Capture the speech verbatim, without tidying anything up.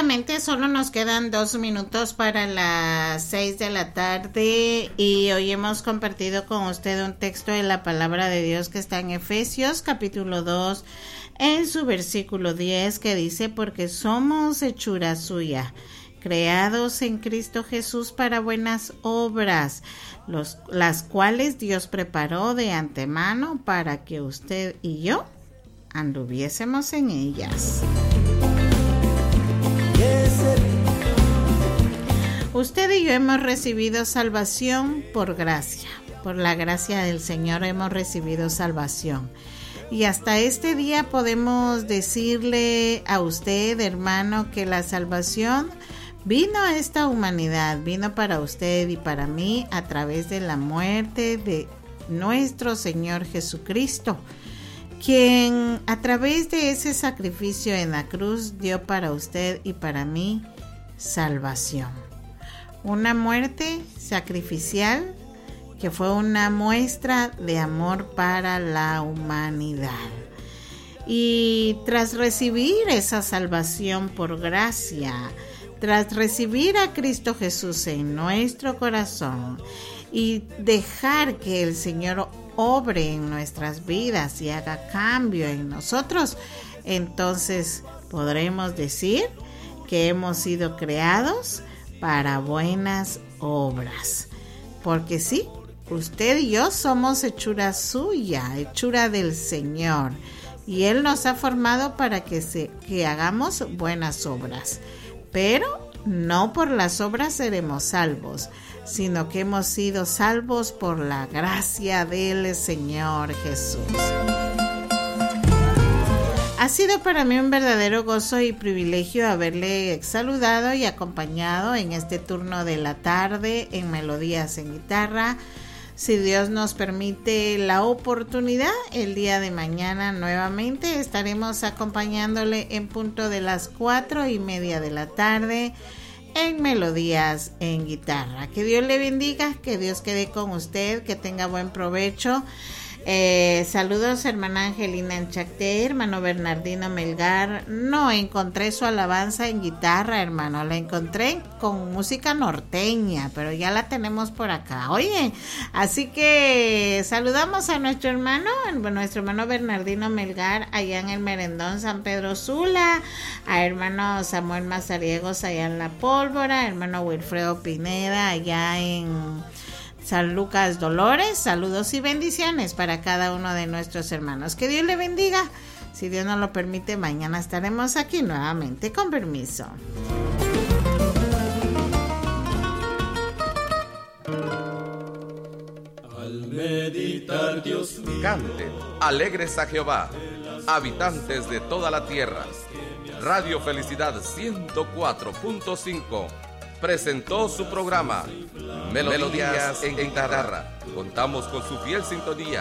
nuevamente solo nos quedan dos minutos para las seis de la tarde y hoy hemos compartido con usted un texto de la palabra de Dios que está en Efesios capítulo dos en su versículo diez, que dice: porque somos hechura suya, creados en Cristo Jesús para buenas obras, los, las cuales Dios preparó de antemano para que usted y yo anduviésemos en ellas. Usted y yo hemos recibido salvación por gracia. Por la gracia del Señor hemos recibido salvación. Y hasta este día podemos decirle a usted, hermano, que la salvación vino a esta humanidad, vino para usted y para mí a través de la muerte de nuestro Señor Jesucristo, quien a través de ese sacrificio en la cruz dio para usted y para mí salvación. Una muerte sacrificial que fue una muestra de amor para la humanidad. Y tras recibir esa salvación por gracia, tras recibir a Cristo Jesús en nuestro corazón y dejar que el Señor obre en nuestras vidas y haga cambio en nosotros, entonces podremos decir que hemos sido creados para buenas obras. Porque sí, usted y yo somos hechura suya, hechura del Señor, y Él nos ha formado para que, se, que hagamos buenas obras. Pero no por las obras seremos salvos, sino que hemos sido salvos por la gracia del Señor Jesús. Ha sido para mí un verdadero gozo y privilegio haberle saludado y acompañado en este turno de la tarde en Melodías en Guitarra. Si Dios nos permite la oportunidad, el día de mañana nuevamente estaremos acompañándole en punto de las cuatro y media de la tarde en Melodías en Guitarra. Que Dios le bendiga, que Dios quede con usted, que tenga buen provecho. Eh, saludos, hermana Angelina Enchacté, hermano Bernardino Melgar. No encontré su alabanza en guitarra, hermano, la encontré con música norteña, pero ya la tenemos por acá. Oye, así que saludamos a nuestro hermano, nuestro hermano Bernardino Melgar allá en el Merendón San Pedro Sula, a hermano Samuel Mazariegos allá en La Pólvora, hermano Wilfredo Pineda allá en San Lucas Dolores. Saludos y bendiciones para cada uno de nuestros hermanos. Que Dios le bendiga. Si Dios nos lo permite, mañana estaremos aquí nuevamente. Con permiso. Al meditar, Dios mío. Canten, alegres a Jehová, habitantes de toda la tierra. Radio Felicidad ciento cuatro punto cinco presentó su programa Melodías en Guitarra. Contamos con su fiel sintonía